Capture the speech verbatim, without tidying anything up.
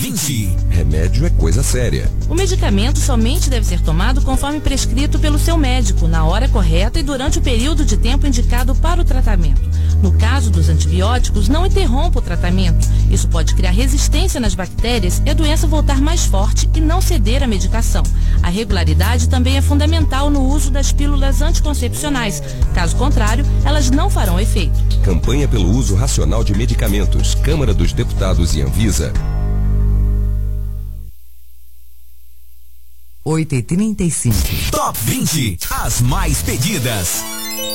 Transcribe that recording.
vinte. Remédio é coisa séria. O medicamento somente deve ser tomado conforme prescrito pelo seu médico, na hora correta e durante o período de tempo indicado para o tratamento. No caso dos antibióticos, não interrompa o tratamento. Isso pode criar resistência nas bactérias e a doença voltar mais forte e não ceder à medicação. A regularidade também é fundamental no uso das pílulas anticoncepcionais. Caso contrário, elas não farão efeito. Campanha pelo uso racional de medicamentos. Câmara dos Deputados e Anvisa. oito e trinta e cinco. Top vinte, as mais pedidas.